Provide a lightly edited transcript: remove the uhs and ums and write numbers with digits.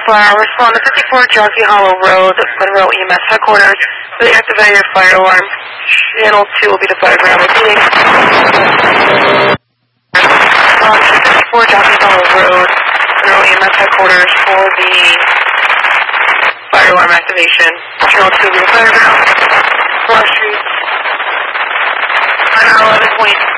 Fire, respond to 54 Jockey Hollow Road, Monroe EMS headquarters. Please activate your fire alarm. Channel 2 will be the fire ground repeating. Respond to 54 Jockey Hollow Road, Monroe EMS headquarters for the fire alarm activation. Channel 2 will be the fire ground. Cross Street. 11.3.